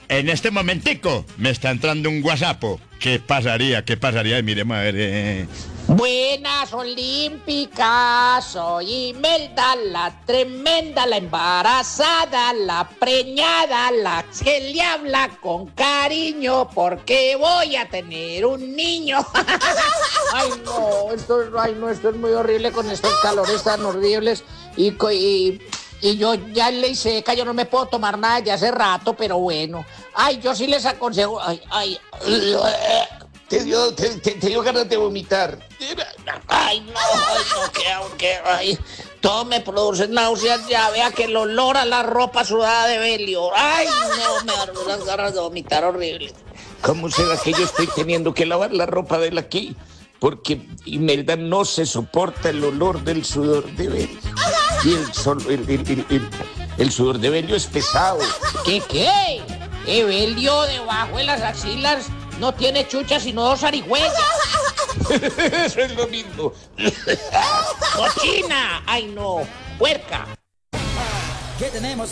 En este momentico me está entrando un WhatsApp. ¿Qué pasaría? ¿Qué pasaría? Miremos a ver. Buenas olímpicas, soy Imelda, la tremenda, la embarazada, la preñada, la que le habla con cariño, porque voy a tener un niño. Ay no, esto es muy horrible con estos calores tan horribles y yo ya ley seca, yo no me puedo tomar nada ya hace rato, pero bueno. Ay, yo sí les aconsejo, Te dio ganas de vomitar. Ay, no, ay, todo me produce náuseas, ya vea que el olor a la ropa sudada de Belio. Ay, no, me dan unas ganas de vomitar horrible. ¿Cómo será que yo estoy teniendo que lavar la ropa de él aquí? Porque Imelda no se soporta el olor del sudor de Belio. Y el sudor de Belio es pesado. ¿Qué? Belio debajo de las axilas no tiene chucha sino 2 zarigüeyas. Eso es lo mismo. ¡Cochina! ¡Ay, no! ¡Puerca! ¿Qué tenemos?